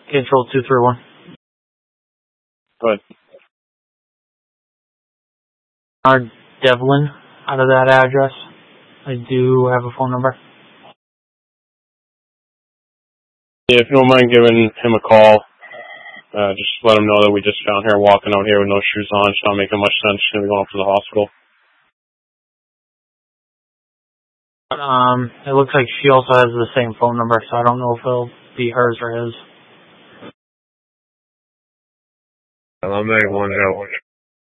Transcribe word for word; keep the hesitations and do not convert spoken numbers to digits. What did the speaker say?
Control two three one. Go ahead. Our Devlin out of that address. I do have a phone number. Yeah, if you don't mind giving him a call, uh, just let him know that we just found her walking out here with no shoes on. It's not making much sense. She's going to be going up to the hospital. Um, it looks like she also has the same phone number, so I don't know if it'll be hers or his. Hello, Meg. One out.